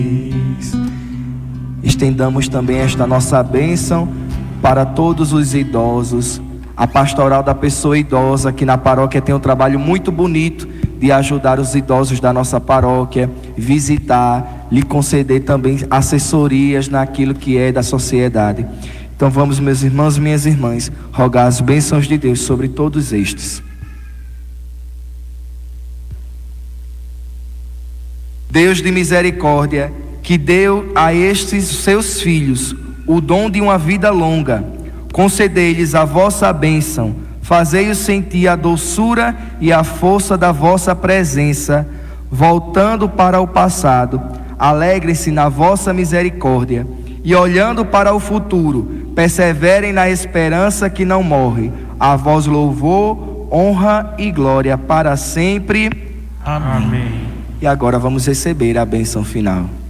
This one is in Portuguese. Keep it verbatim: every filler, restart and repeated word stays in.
Estendamos também esta nossa bênção para todos os idosos. A pastoral da pessoa idosa aqui na paróquia tem um trabalho muito bonito de ajudar os idosos da nossa paróquia, visitar, lhe conceder também assessorias naquilo que é da sociedade. Então vamos, meus irmãos e minhas irmãs, rogar as bênçãos de Deus sobre todos estes. Deus de misericórdia, que deu a estes seus filhos o dom de uma vida longa, concedei-lhes a vossa bênção, fazei-os sentir a doçura e a força da vossa presença, voltando para o passado, alegrem-se na vossa misericórdia, e olhando para o futuro, perseverem na esperança que não morre. A vós louvor, honra e glória para sempre. Amém. E agora vamos receber a bênção final.